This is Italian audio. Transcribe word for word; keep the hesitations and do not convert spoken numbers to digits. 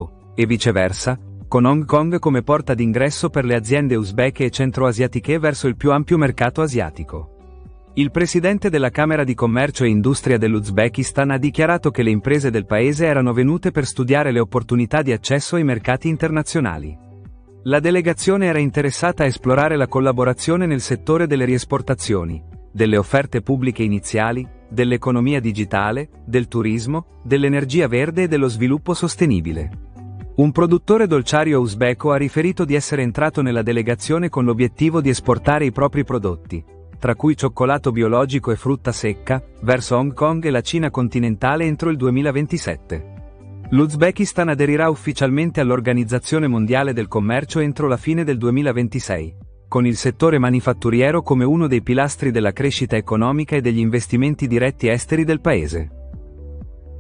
e viceversa, con Hong Kong come porta d'ingresso per le aziende uzbeke e centroasiatiche verso il più ampio mercato asiatico. Il presidente della Camera di Commercio e Industria dell'Uzbekistan ha dichiarato che le imprese del paese erano venute per studiare le opportunità di accesso ai mercati internazionali. La delegazione era interessata a esplorare la collaborazione nel settore delle riesportazioni, delle offerte pubbliche iniziali, dell'economia digitale, del turismo, dell'energia verde e dello sviluppo sostenibile. Un produttore dolciario uzbeko ha riferito di essere entrato nella delegazione con l'obiettivo di esportare i propri prodotti, tra cui cioccolato biologico e frutta secca, verso Hong Kong e la Cina continentale entro il duemilaventisette. L'Uzbekistan aderirà ufficialmente all'Organizzazione Mondiale del Commercio entro la fine del duemilaventisei, con il settore manifatturiero come uno dei pilastri della crescita economica e degli investimenti diretti esteri del paese.